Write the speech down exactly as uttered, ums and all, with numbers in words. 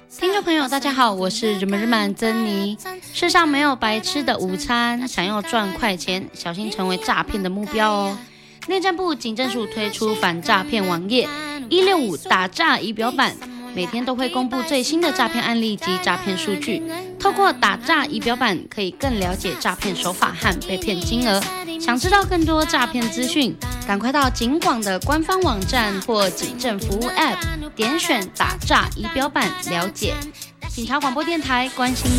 听众朋友大家好，我是日本日满珍妮。世上没有白吃的午餐，想要赚快钱，小心成为诈骗的目标哦。内政部警政署推出反诈骗网页一六五打诈仪表板，每天都会公布最新的诈骗案例及诈骗数据。透过打诈仪表板，可以更了解诈骗手法和被骗金额。想知道更多诈骗资讯，赶快到警广的官方网站或警政服务 App， 点选打诈仪表板了解。警察广播电台关心